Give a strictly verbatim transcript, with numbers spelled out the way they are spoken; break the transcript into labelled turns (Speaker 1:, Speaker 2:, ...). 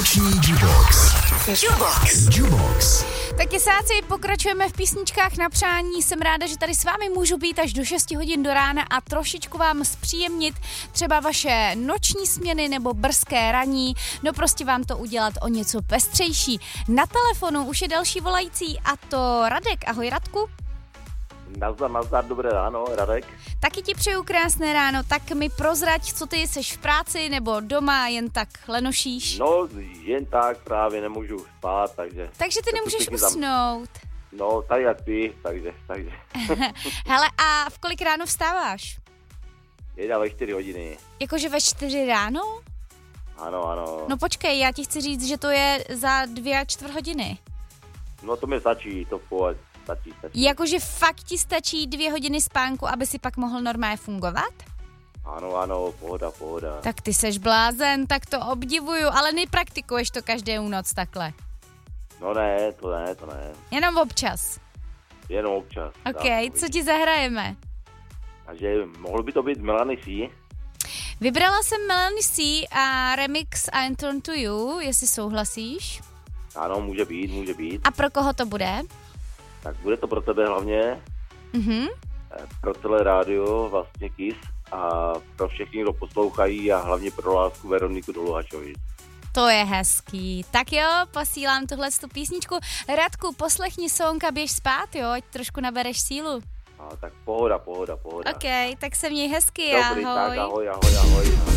Speaker 1: Noční Jubox. Jubox. Jubox.
Speaker 2: Tak jesáci, pokračujeme v písničkách na přání. Jsem ráda, že tady s vámi můžu být až do šesti hodin do rána a trošičku vám zpříjemnit třeba vaše noční směny nebo brzké raní. No prostě vám to udělat o něco pestřejší. Na telefonu už je další volající a to Radek. Ahoj Radku.
Speaker 3: Nazdar, nazdar, dobré ráno, Radek.
Speaker 2: Taky ti přeju krásné ráno, tak mi prozrať, co ty jsi v práci nebo doma, jen tak lenošíš.
Speaker 3: No, jen tak právě nemůžu spát, takže...
Speaker 2: Takže ty nemůžeš usnout.
Speaker 3: No, tak jak ty, takže, takže.
Speaker 2: Hele, a v kolik ráno vstáváš?
Speaker 3: Jeda ve čtyři hodiny.
Speaker 2: Jakože ve čtyři ráno?
Speaker 3: Ano, ano.
Speaker 2: No počkej, já ti chci říct, že to je za dvě a čtvrt hodiny.
Speaker 3: No to mi stačí, to pojď. Stačí, stačí.
Speaker 2: Jakože fakt ti stačí dvě hodiny spánku, aby si pak mohl normálně fungovat?
Speaker 3: Ano, ano, pohoda, pohoda.
Speaker 2: Tak ty seš blázen, tak to obdivuju, ale nepraktikuješ to každou noc takhle.
Speaker 3: No ne, to ne, to ne.
Speaker 2: Jenom občas.
Speaker 3: Jenom občas.
Speaker 2: Ok, co ti zahrajeme?
Speaker 3: Takže mohlo by to být Melanie C.
Speaker 2: Vybrala jsem Melanie C a remix I'm Turn to You, jestli souhlasíš.
Speaker 3: Ano, může být, může být.
Speaker 2: A pro koho to bude?
Speaker 3: Tak bude to pro tebe hlavně,
Speaker 2: Mhm.
Speaker 3: pro celé rádio, vlastně Kiss a pro všechny, kdo poslouchají a hlavně pro lásku Veroniku Doluhačovi.
Speaker 2: To je hezký. Tak jo, posílám tuhle tu písničku. Radku, poslechni song a běž spát, jo, ať trošku nabereš sílu.
Speaker 3: A tak pohoda, pohoda, pohoda.
Speaker 2: Ok, tak se měj hezky,
Speaker 3: Dobrý,
Speaker 2: ahoj.
Speaker 3: tak ahoj, ahoj, ahoj.